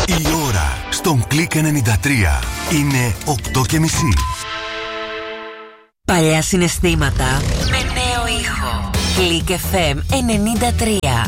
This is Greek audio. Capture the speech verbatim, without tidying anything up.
Η ώρα στον Κλικ ενενήντα τρία είναι οκτώ και μισή. Παλιά συναισθήματα με νέο ήχο. Κλικ εφ εμ ενενήντα τρία.